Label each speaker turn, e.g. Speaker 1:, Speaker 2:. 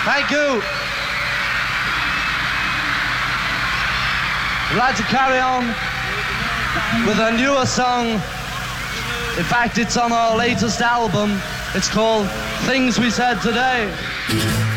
Speaker 1: Thank you. I'd like to carry on with a newer song. In fact, it's on our latest album. It's called Things We Said Today.